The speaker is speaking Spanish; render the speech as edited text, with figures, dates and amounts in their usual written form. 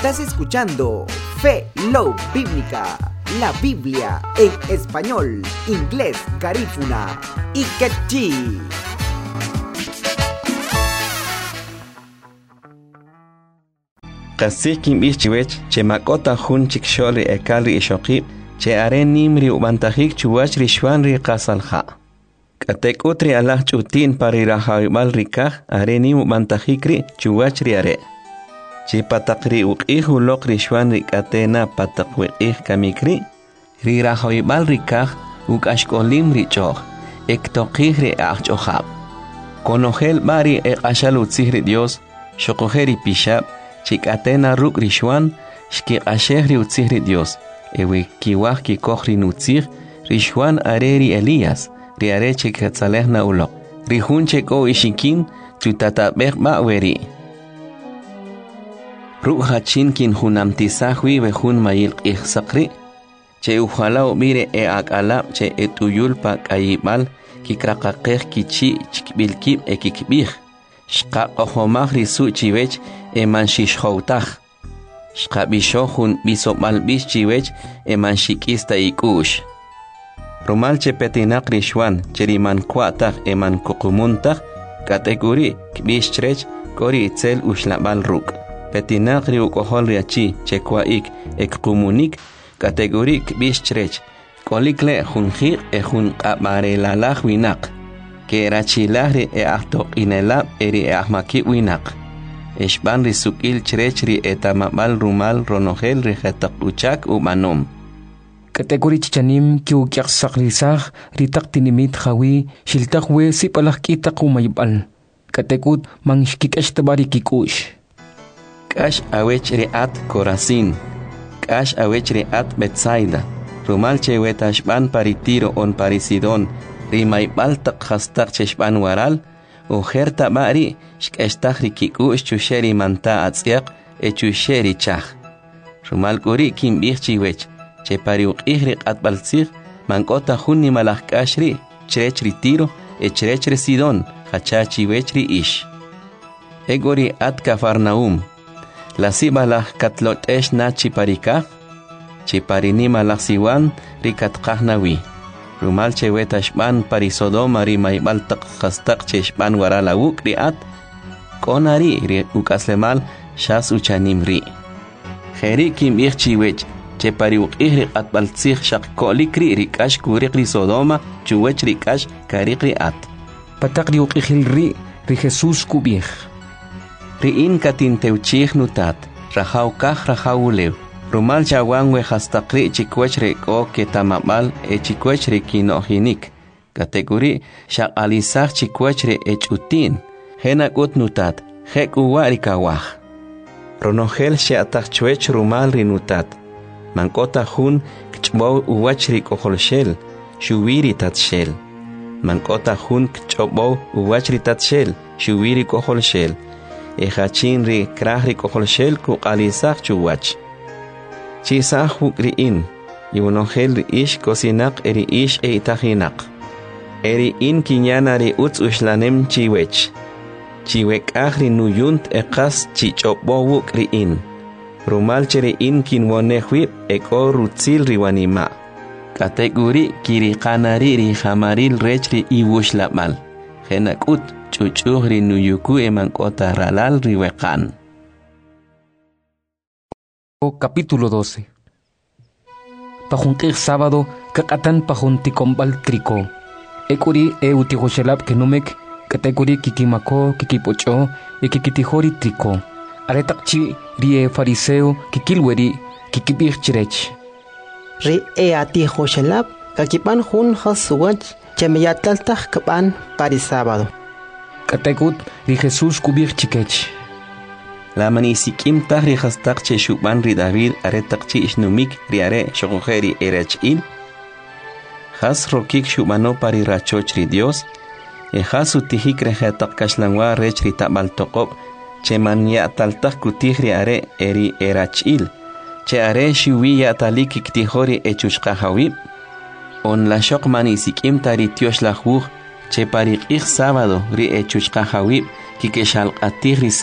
Estás escuchando Fe Love Bíblica, la Biblia en español, inglés, garífuna y quechí. Qasikim ishchiwech che makota hun chiksholi ekali ishokib che aren nimri ubantajik chuwach rishwanri qasalha. Katek utri alah chutin parirahawibal rikah arenim ubantajikri chuwach riare. Che patakri uqihu lok rishwanri katena patakwiqih kamikri rirahawibal rikah ukashkolim richoh ektoqih ri ahchohab. Konogel bari eqashalutzihri Dios shokojeri pishab Chikatena ruk rishwan, shkiqashehri utzihri Dios, ewe kiwah kikohri nutzih, rishwan areri Elías, riare chikatzalehna ulok, rihun cheko ishikin, tutatabek ma'weri. Ruk hachin kin hunamtisahwi behun mayil qihsakri, che uhala ubire akalab che etuyulpa kayibal, kikrakakeh kichi chikbilkib ekikbih. Shqa ohomah risu chiwech eman shishhoutaj. Shqa bishohun bisomal bish chiwech eman shikista ikush. Rumal che petinak rishwan cheriman kuataj eman kukumuntaj kategori kbish chrech kori itzel ushlabal ruk. Petinak riukohol riachi che kwaik ekumunik kategori kbish chrech kolikle junjir ejun qabarelalaj winak. Que era chilahri ahtok inelab eri ahmaki winak. Eshban risukil chrechri etamabal rumal ronogel rijetak uchak umanom. Kategori chichanim ki ukiak saklisah ritak tinimit hawi shiltak we sipalak kitak umaybal. Katekut mangshkik eshtabari kikush. Kash awech riat Corazin. Kash awech riat Betsaida. Rumal chewetashban paritiro on Parisidon. Rimaybal takhastak cheshban waral, ujerta bari, shkestak rikikush chusheri manta atziak, chusheri chach. Rumal kuri kim bichiwech, che pariuk ihrik atbalzir, mankota hunni malakashri, chrechri tiro, chrechri sidon, hachachiwechri ish. Egori at Kafarnaum, la sibalak katlot esh nachi parika, chiparinima laksiwan, rikatkahnawi. Rumal chewetashban parisodoma rimaybal takhastak cheshban warala ukriat konari ri ukaslemal shas uchanimri kheri kim ichchiwech che pariuk ihri atbaltzih shaq kolikri rikash kurikri sodoma chuwech rikash karikri at patakri ukihilri ri Jesus kubih ri in katinteuchih nutat rahaukah rahaulew Rumal chawan we hastakri chikwech reko ketamabal chikwech rekinohinik. Kategori shaq alisah chikwech re echutin. Henakut nutat, hek uwari kawah. Ronogel sheatak chwech rumal rinutat. Mankota hun kchbo uwach rikoholshel, shuwiri tatshel. Mankota hun kchobo uwach ritatshel, shuwiri koholshel. Ejachin ri krah rikoholshel kuk alisah chuwach. Chisah hukriin, yunongel ri ish kosinak eri ish eitahinak. Eri in kinyana ri utz ushlanem chiwech. Chiwek ahri nuyunt ekas chichobo wukriin. Rumal cheri in kinwonehwib eko rutzil riwanima. Kategori kirikanari ri hamaril rechri iwushlabal. Henakut chuchuh ri nuyuku emankota ralal riwekan. Capítulo 12. Pajunkir sábado, kakatan pajunticombal trico. Ekuri utijoselab kenumek, kategori kikimako, kikipocho, kikitihori trico. Aretakchi rie fariseo, kikilweri, kikibirchirech. Ri atijoselab, kakipan hun hasuwach, chemeyatlaltaj kapan parisábado. Kategut ri Jesus kubirchikech. La manisikim tahri hastak che shuban ri David aretak chi ishnumik riare shokojeri erechil. Has rokik shubano pari rachoch ri Dios. Has utihik rehetak kashlangwa rech ri tabal tokop. Che man ya taltak kutih riare eri erachil. Che are shuwi ya talik iktihori echushkahawib. On la shok manisikim tari tiosh la juj. Che pari sábado ri echushkahawib kikeshal atih ri